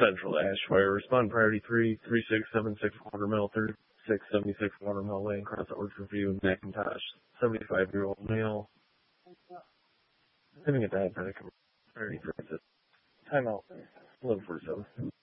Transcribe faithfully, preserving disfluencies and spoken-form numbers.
Central Ashfire. Respond priority three, three six seven six Watermill, thirty-six seventy-six Watermill Lane, Cross Orchard View, McIntosh, seventy-five-year-old male. Having a diabetic priority three. Timeout. eleven forty-seven.